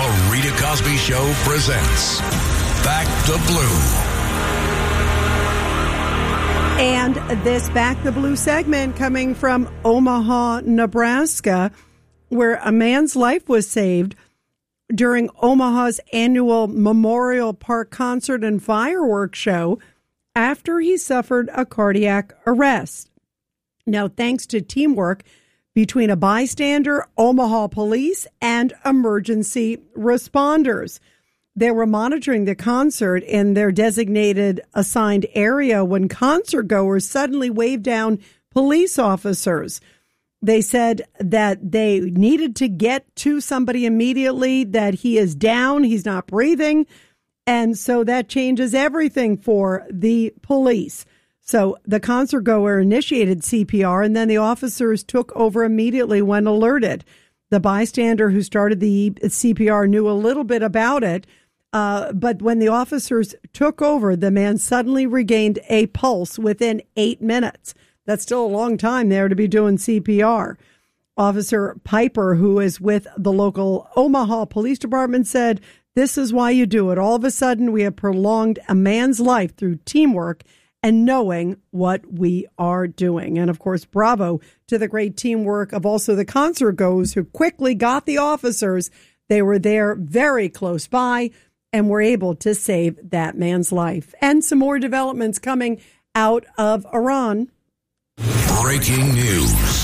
The Rita Cosby Show presents Back the Blue. And this Back the Blue segment coming from Omaha, Nebraska, where a man's life was saved during Omaha's annual Memorial Park concert and fireworks show after he suffered a cardiac arrest. Now, thanks to teamwork between a bystander, Omaha police, and emergency responders. They were monitoring the concert in their designated assigned area when concert goers suddenly waved down police officers. They said that they needed to get to somebody immediately, that he is down, he's not breathing. And so that changes everything for the police. So the concert goer initiated CPR, and then the officers took over immediately when alerted. The bystander who started the CPR knew a little bit about it, but when the officers took over, the man suddenly regained a pulse within 8 minutes. That's still a long time there to be doing CPR. Officer Piper, who is with the local Omaha Police Department, said, "This is why you do it. All of a sudden, we have prolonged a man's life through teamwork and knowing what we are doing." And of course, bravo to the great teamwork of also the concert goers who quickly got the officers. They were there very close by and were able to save that man's life. And some more developments coming out of Iran. Breaking news.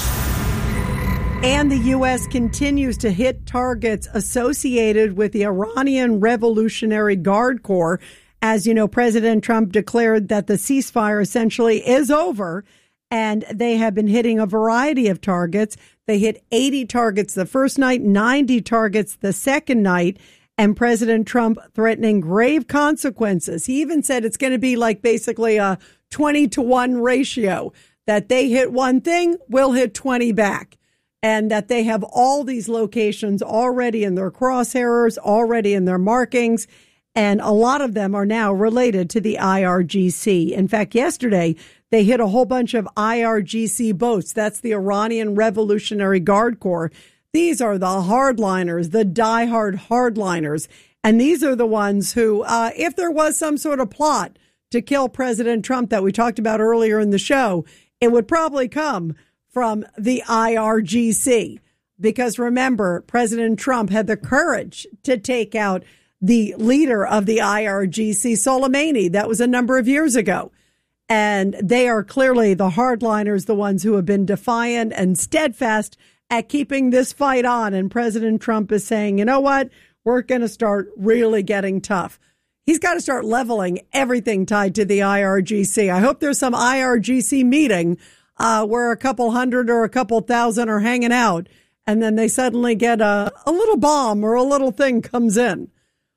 And the U.S. continues to hit targets associated with the Iranian Revolutionary Guard Corps. As you know, President Trump declared that the ceasefire essentially is over, and they have been hitting a variety of targets. They hit 80 targets the first night, 90 targets the second night, and President Trump threatening grave consequences. He even said it's going to be like basically a 20-to-1 ratio, that they hit one thing, we'll hit 20 back, and that they have all these locations already in their crosshairs, already in their markings. And a lot of them are now related to the IRGC. In fact, yesterday, they hit a whole bunch of IRGC boats. That's the Iranian Revolutionary Guard Corps. These are the hardliners, the diehard hardliners. And these are the ones who, if there was some sort of plot to kill President Trump that we talked about earlier in the show, it would probably come from the IRGC. Because remember, President Trump had the courage to take out the leader of the IRGC, Soleimani. That was a number of years ago. And they are clearly the hardliners, the ones who have been defiant and steadfast at keeping this fight on. And President Trump is saying, you know what? We're going to start really getting tough. He's got to start leveling everything tied to the IRGC. I hope there's some IRGC meeting where a couple hundred or a couple thousand are hanging out, and then they suddenly get a little bomb or a little thing comes in.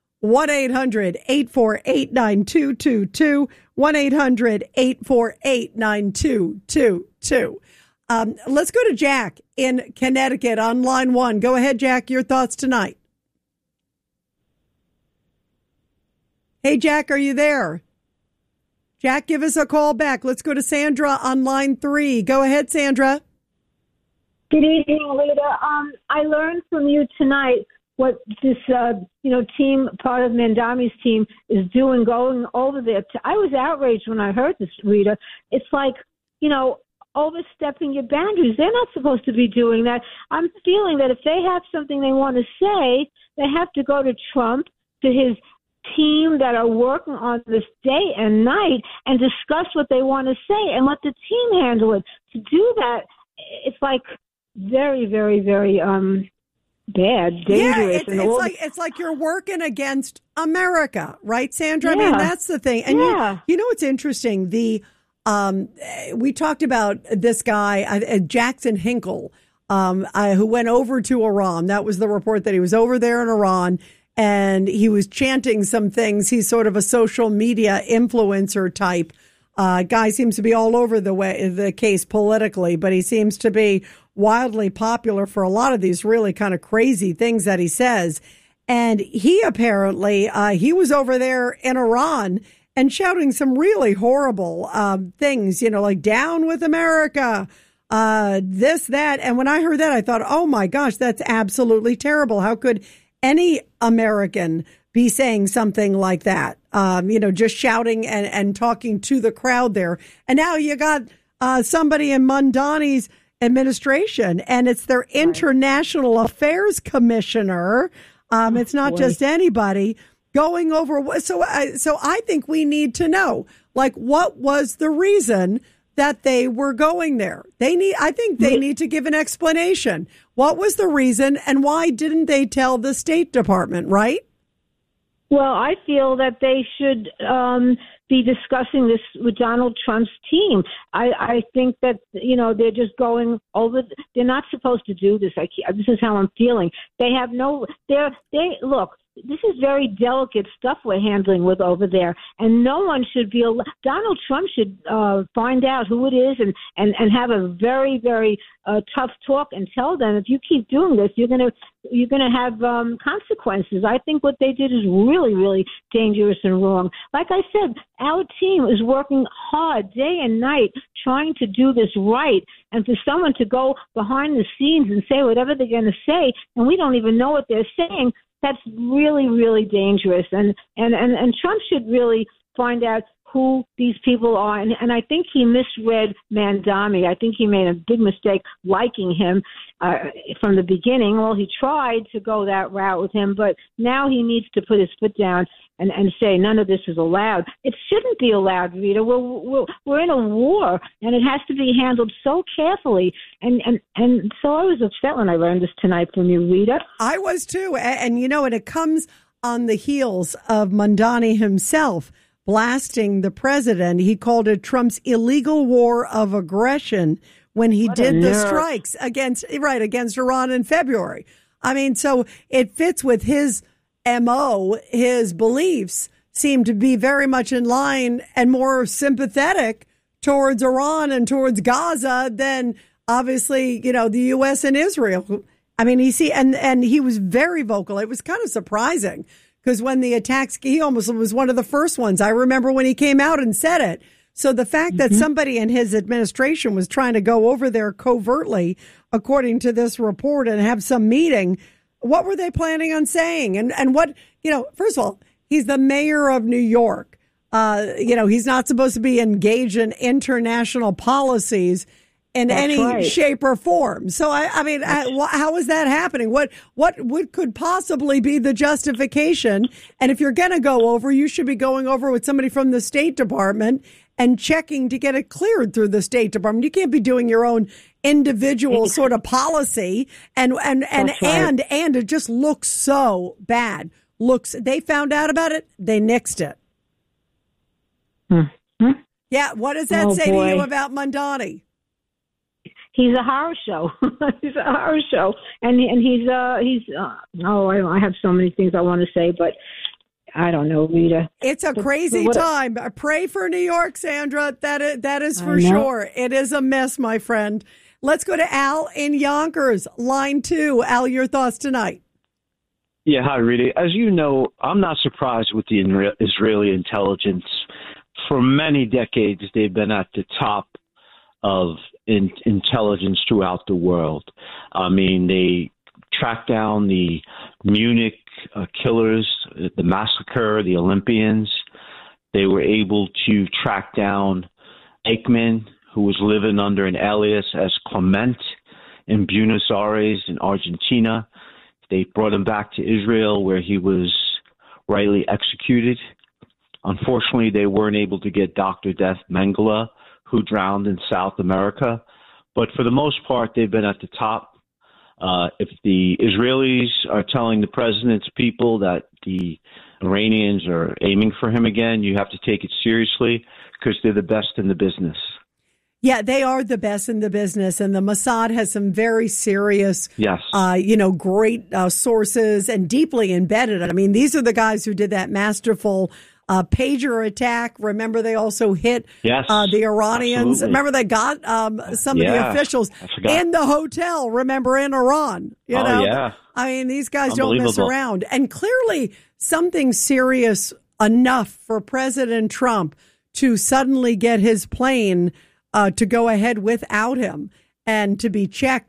1-800-848-9222, 1-800-848-9222. Let's go to Jack in Connecticut on line 1. Go ahead, Jack, your thoughts tonight. Hey, Jack, are you there? Jack, give us a call back. Let's go to Sandra on line 3. Go ahead, Sandra. Good evening, Rita. I learned from you tonight what this, team, part of Mandami's team, is doing going over there. I was outraged when I heard this, Rita. It's like, overstepping your boundaries. They're not supposed to be doing that. I'm feeling that if they have something they want to say, they have to go to Trump, to his team that are working on this day and night, and discuss what they want to say and let the team handle it. To do that, it's like very, very, very bad, dangerous. Yeah, it's like you're working against America, right, Sandra? Yeah. I mean, that's the thing. And you know what's interesting? We talked about this guy, Jackson Hinkle, who went over to Iran. That was the report, that he was over there in Iran, and he was chanting some things. He's sort of a social media influencer type. Guy seems to be all over the case politically, but he seems to be wildly popular for a lot of these really kind of crazy things that he says. And he apparently, he was over there in Iran and shouting some really horrible things, like down with America, this, that. And when I heard that, I thought, oh my gosh, that's absolutely terrible. How could any American be saying something like that, just shouting and talking to the crowd there. And now you got somebody in Mamdani's administration, and it's their international affairs commissioner. It's not just anybody going over. So I think we need to know, like, what was the reason that they were going there? I think they need to give an explanation. What was the reason, and why didn't they tell the State Department, right? Well, I feel that they should be discussing this with Donald Trump's team. I think that, they're just going over. They're not supposed to do this. This is how I'm feeling. They have look, this is very delicate stuff we're handling with over there, and no one should be. Donald Trump should find out who it is and have a very, very tough talk and tell them, if you keep doing this, you're gonna have consequences. I think what they did is really, really dangerous and wrong. Like I said, our team is working hard day and night trying to do this right, and for someone to go behind the scenes and say whatever they're going to say, and we don't even know what they're saying, that's really, really dangerous. And Trump should really find out who these people are. And I think he misread Mamdani. I think he made a big mistake liking him from the beginning. Well, he tried to go that route with him, but now he needs to put his foot down and say none of this is allowed. It shouldn't be allowed, Rita. We're in a war, and it has to be handled so carefully. And so I was upset when I learned this tonight from you, Rita. I was too. And it comes on the heels of Mamdani himself blasting the president. He called it Trump's illegal war of aggression when he did the strikes against Iran in February. I mean, so it fits with his MO. His beliefs seem to be very much in line and more sympathetic towards Iran and towards Gaza than obviously, the U.S. and Israel. I mean, and he was very vocal. It was kind of surprising, because when the attacks, he almost was one of the first ones. I remember when he came out and said it. So the fact that somebody in his administration was trying to go over there covertly, according to this report, and have some meeting, what were they planning on saying? And what, first of all, he's the mayor of New York. He's not supposed to be engaged in international policies in any shape or form. So, how is that happening? What could possibly be the justification? And if you're going to go over, you should be going over with somebody from the State Department and checking to get it cleared through the State Department. You can't be doing your own individual sort of policy. And it just looks so bad. They found out about it. They nixed it. Mm-hmm. Yeah. What does that say to you about Mamdani? He's a horror show. He's a horror show, and I have so many things I want to say, but I don't know, Rita. It's a crazy time. Pray for New York, Sandra. That is for sure. It is a mess, my friend. Let's go to Al in Yonkers, line 2. Al, your thoughts tonight? Yeah, hi, Rita. As you know, I'm not surprised with the Israeli intelligence. For many decades, they've been at the top of intelligence throughout the world. I mean, they tracked down the Munich killers, the massacre, the Olympians. They were able to track down Eichmann, who was living under an alias as Clement in Buenos Aires in Argentina. They brought him back to Israel, where he was rightly executed. Unfortunately, they weren't able to get Dr. Death Mengele, who drowned in South America. But for the most part, they've been at the top. If the Israelis are telling the president's people that the Iranians are aiming for him again, you have to take it seriously, because they're the best in the business. Yeah, they are the best in the business, and the Mossad has some very serious, great sources and deeply embedded. I mean, these are the guys who did that masterful pager attack. Remember, they also hit the Iranians. Absolutely. Remember, they got some of the officials in the hotel, remember, in Iran. I mean, these guys don't mess around. And clearly something serious enough for President Trump to suddenly get his plane to go ahead without him and to be checked,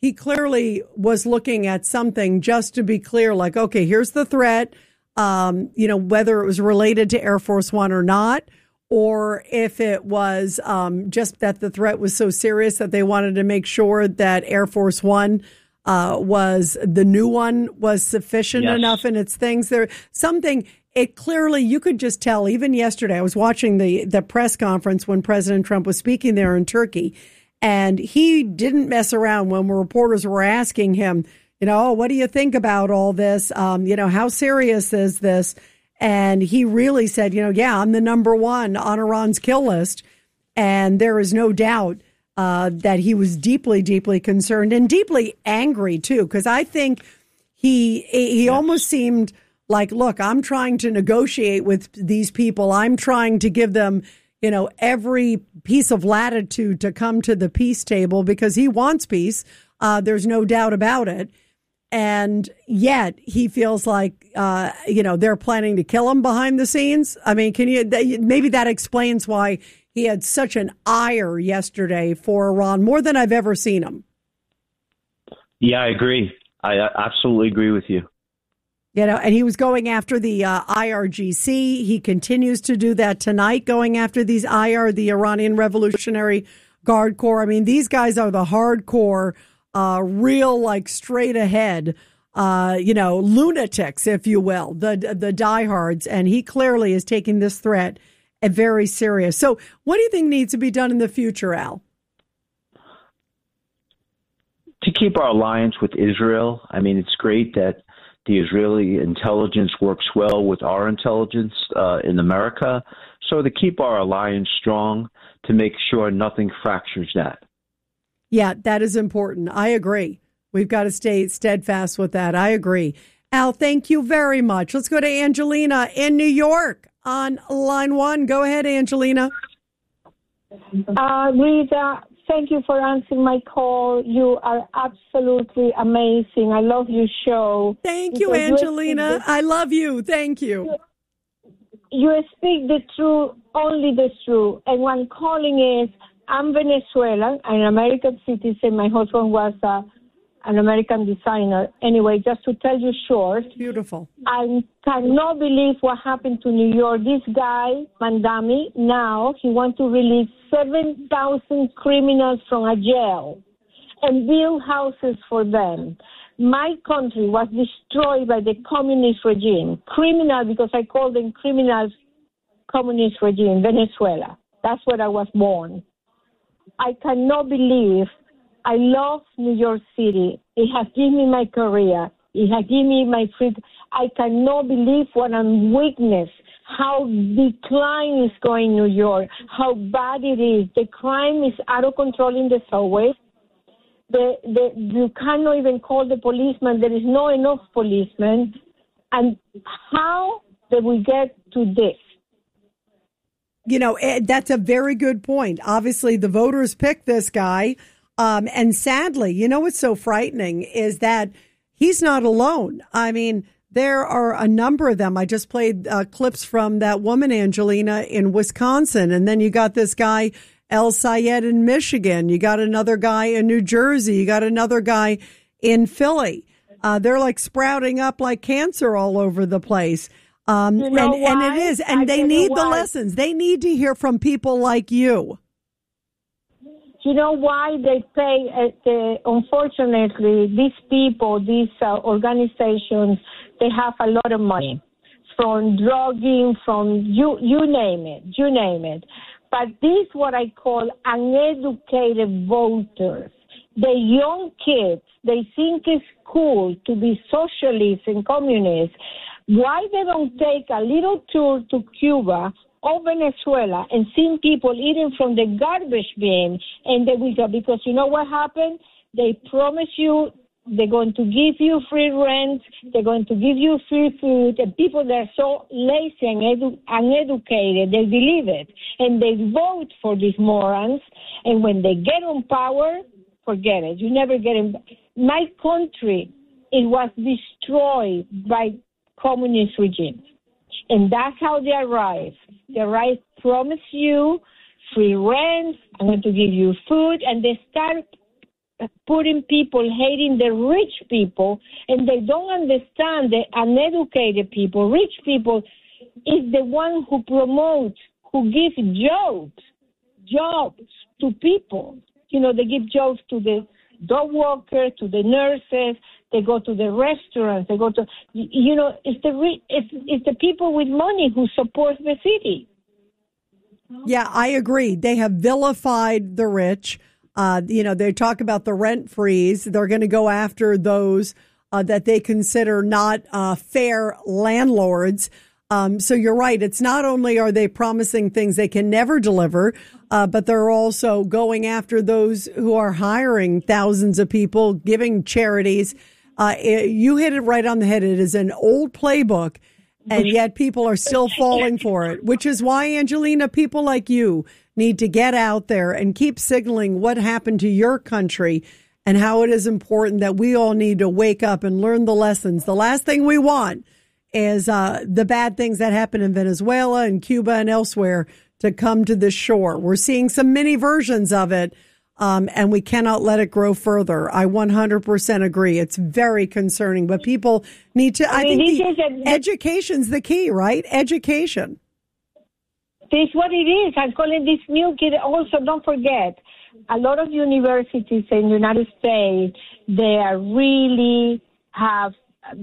he clearly was looking at something just to be clear, like, okay, here's the threat, whether it was related to Air Force One or not, or if it was just that the threat was so serious that they wanted to make sure that Air Force One was the new one was sufficient enough in its things. There something. It clearly, you could just tell, even yesterday, I was watching the press conference when President Trump was speaking there in Turkey, and he didn't mess around when reporters were asking him, what do you think about all this? How serious is this? And he really said, I'm the number one on Iran's kill list. And there is no doubt that he was deeply, deeply concerned and deeply angry, too, because I think he almost seemed like, look, I'm trying to negotiate with these people. I'm trying to give them, every piece of latitude to come to the peace table because he wants peace. There's no doubt about it. And yet he feels like, they're planning to kill him behind the scenes. I mean, maybe that explains why he had such an ire yesterday for Iran, more than I've ever seen him. Yeah, I agree. I absolutely agree with you. And he was going after the IRGC. He continues to do that tonight, going after the Iranian Revolutionary Guard Corps. I mean, these guys are the hardcore, real, like, straight ahead, lunatics, if you will, the diehards. And he clearly is taking this threat very serious. So what do you think needs to be done in the future, Al? To keep our alliance with Israel. I mean, it's great that the Israeli intelligence works well with our intelligence in America. So to keep our alliance strong, to make sure nothing fractures that. Yeah, that is important. I agree. We've got to stay steadfast with that. I agree. Al, thank you very much. Let's go to Angelina in New York on line one. Go ahead, Angelina. Rita, thank you for answering my call. You are absolutely amazing. I love your show. Thank you, Angelina. I love you. Thank you. You speak the truth, only the truth. And what I'm calling is, I'm Venezuelan, I'm an American citizen. My husband was an American designer. Anyway, just to tell you short. Beautiful. I cannot believe what happened to New York. This guy, Mandami, now he wants to release 7,000 criminals from a jail and build houses for them. My country was destroyed by the communist regime. Criminal, because I call them criminals, communist regime, Venezuela. That's where I was born. I cannot believe. I love New York City. It has given me my career. It has given me my freedom. I cannot believe what I'm witnessing, how decline is going in New York, how bad it is. The crime is out of control in the subways. You cannot even call the policeman. There is not enough policemen. And how did we get to this? That's a very good point. Obviously, the voters picked this guy. And sadly, what's so frightening is that he's not alone. I mean, there are a number of them. I just played clips from that woman, Angelina, in Wisconsin. And then you got this guy, El Sayed, in Michigan. You got another guy in New Jersey. You got another guy in Philly. They're like sprouting up like cancer all over the place. And it is. And they need the lessons. They need to hear from people like you. You know why they pay? Unfortunately, these people, these organizations, they have a lot of money from drugging, from you name it. But this what I call uneducated voters. The young kids, they think it's cool to be socialists and communists. Why they don't take a little tour to Cuba or Venezuela and seeing people eating from the garbage bin, and they will go, because you know what happened? They promise you they're going to give you free rent, they're going to give you free food, and people that are so lazy and uneducated, they believe it, and they vote for these morons, and when they get on power, forget it. You never get in. My country, it was destroyed by communist regimes. And that's how they arrive. They arrive, promise you free rent, I'm going to give you food, and they start putting people hating the rich people, and they don't understand the uneducated people. Rich people is the one who promotes, who gives jobs to people. You know, they give jobs to the dog walker, to the nurses. They go to the restaurants. They go to, you know, it's the people with money who support the city. Yeah, I agree. They have vilified the rich. You know, they talk about the rent freeze. They're going to go after those that they consider not fair landlords. So you're right. It's not only are they promising things they can never deliver, but they're also going after those who are hiring thousands of people, giving charities. You hit it right on the head. It is an old playbook, and yet people are still falling for it, which is why, Angelina, people like you need to get out there and keep signaling what happened to your country and how it is important that we all need to wake up and learn the lessons. The last thing we want is the bad things that happen in Venezuela and Cuba and elsewhere to come to the shore. We're seeing some mini versions of it, and we cannot let it grow further. I 100% agree. It's very concerning, but people need to, I think education's the key, right? Education. This is what it is. I'm calling this new kid. Also, don't forget, a lot of universities in the United States, they really have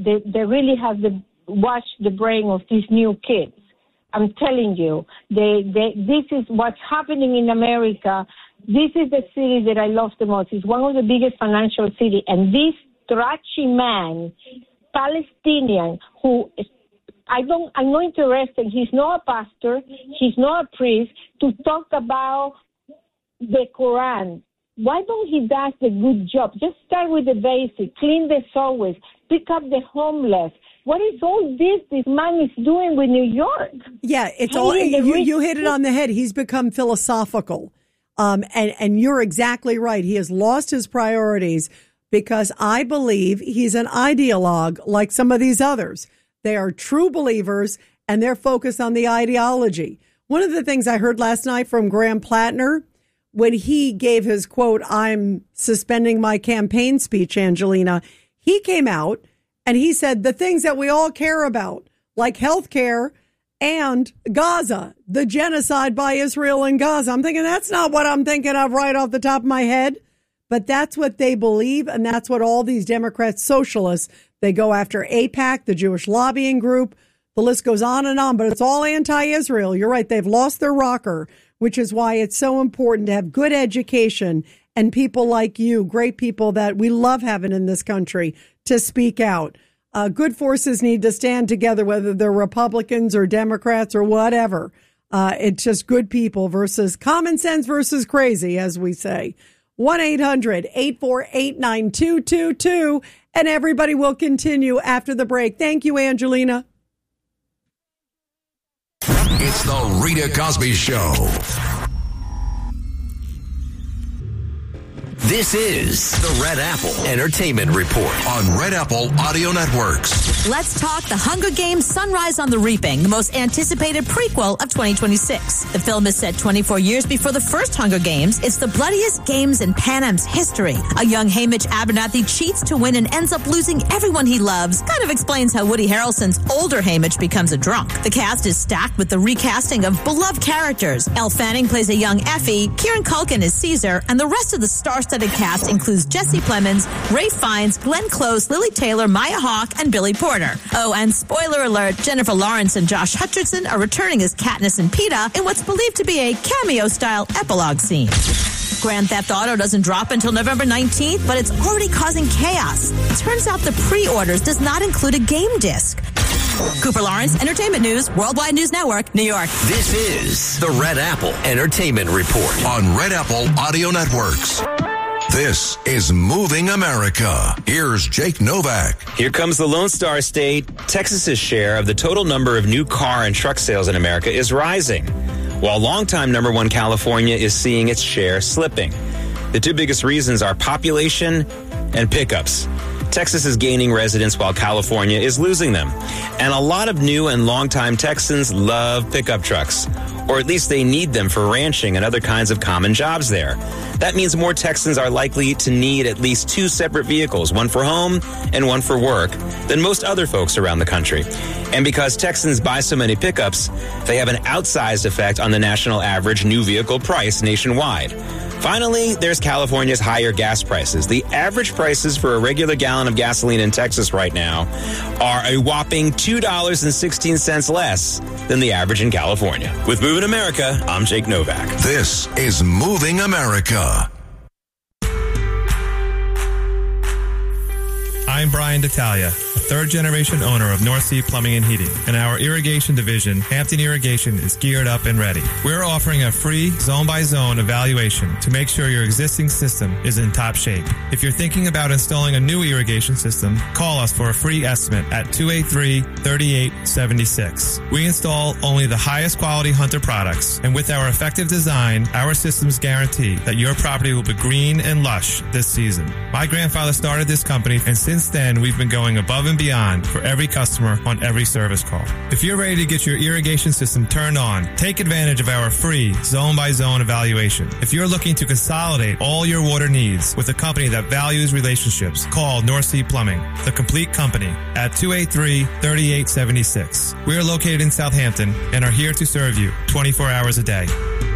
watch the brain of these new kids. I'm telling you, this is what's happening in America. This is the city that I love the most. It's one of the biggest financial cities. And this trashy man, Palestinian, who I'm not interested. He's not a pastor. He's not a priest to talk about the Quran. Why don't he do the good job? Just start with the basics. Clean the subways. Pick up the homeless. What is all this man is doing with New York? Yeah, it's all you hit it on the head. He's become philosophical. And you're exactly right. He has lost his priorities because I believe he's an ideologue like some of these others. They are true believers and they're focused on the ideology. One of the things I heard last night from Graham Plattner when he gave his quote, "I'm suspending my campaign" speech, Angelina, he came out and he said the things that we all care about, like health care and Gaza, the genocide by Israel in Gaza. I'm thinking that's not what I'm thinking of right off the top of my head, but that's what they believe. And that's what all these Democrats, socialists, they go after AIPAC, the Jewish lobbying group. The list goes on, but it's all anti-Israel. You're right. They've lost their rocker, which is why it's so important to have good education and people like you, great people that we love having in this country, to speak out. Good forces need to stand together, whether they're Republicans or Democrats or whatever. It's just good people versus common sense versus crazy, as we say. 1-800-848-9222. And everybody will continue after the break. Thank you, Angelina. It's the Rita Cosby Show. This is the Red Apple Entertainment Report on Red Apple Audio Networks. Let's talk The Hunger Games: Sunrise on the Reaping, the most anticipated prequel of 2026. The film is set 24 years before the first Hunger Games. It's the bloodiest games in Pan Am's history. A young Hamish Abernathy cheats to win and ends up losing everyone he loves. Kind of explains how Woody Harrelson's older Hamish becomes a drunk. The cast is stacked with the recasting of beloved characters. Elle Fanning plays a young Effie, Kieran Culkin is Caesar, and the rest of the star-studded cast includes Jesse Plemons, Ralph Fiennes, Glenn Close, Lily Taylor, Maya Hawke, and Billy Porter. Oh, and spoiler alert, Jennifer Lawrence and Josh Hutcherson are returning as Katniss and Peeta in what's believed to be a cameo-style epilogue scene. Grand Theft Auto doesn't drop until November 19th, but it's already causing chaos. Turns out the pre-orders does not include a game disc. Cooper Lawrence, Entertainment News, Worldwide News Network, New York. This is the Red Apple Entertainment Report on Red Apple Audio Networks. This is Moving America. Here's Jake Novak. Here comes the Lone Star State. Texas's share of the total number of new car and truck sales in America is rising, while longtime number one California is seeing its share slipping. The two biggest reasons are population and pickups. Texas is gaining residents while California is losing them. And a lot of new and longtime Texans love pickup trucks. or at least they need them for ranching and other kinds of common jobs there. That means more Texans are likely to need at least 2 separate vehicles, one for home and one for work, than most other folks around the country. And because Texans buy so many pickups, they have an outsized effect on the national average new vehicle price nationwide. Finally, there's California's higher gas prices. The average prices for a regular gallon of gasoline in Texas right now are a whopping $2.16 less than the average in California. With Moving America, I'm Jake Novak. This is Moving America. I'm Brian D'Italia, a third-generation owner of North Sea Plumbing and Heating, and our irrigation division, Hampton Irrigation, is geared up and ready. We're offering a free zone-by-zone evaluation to make sure your existing system is in top shape. If you're thinking about installing a new irrigation system, call us for a free estimate at 283-3876. We install only the highest quality Hunter products, and with our effective design, our systems guarantee that your property will be green and lush this season. My grandfather started this company, and since then, we've been going above and beyond for every customer on every service call. If you're ready to get your irrigation system turned on, take advantage of our free zone-by-zone evaluation. If you're looking to consolidate all your water needs with a company that values relationships, call North Sea Plumbing, the complete company, at 283-3876. We are located in Southampton and are here to serve you 24 hours a day.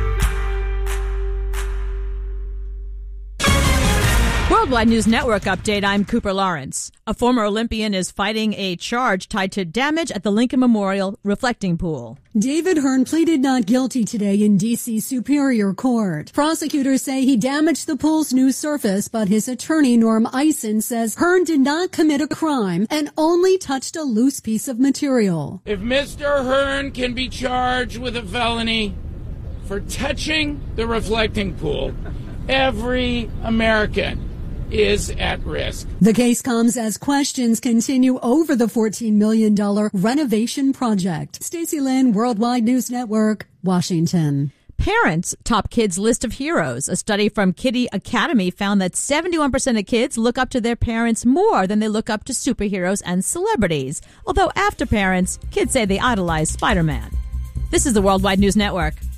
Worldwide News Network update. I'm Cooper Lawrence. A former Olympian is fighting a charge tied to damage at the Lincoln Memorial reflecting pool. David Hearn pleaded not guilty today in D.C. Superior Court. Prosecutors say he damaged the pool's new surface, but his attorney, Norm Eisen, says Hearn did not commit a crime and only touched a loose piece of material. If Mr. Hearn can be charged with a felony for touching the reflecting pool, every American is at risk. The case comes as questions continue over the $14 million renovation project. Stacey Lynn, Worldwide News Network, Washington. Parents top kids' list of heroes. A study from Kitty Academy found that 71% of kids look up to their parents more than they look up to superheroes and celebrities. Although after parents, kids say they idolize Spider-Man. This is the Worldwide News Network.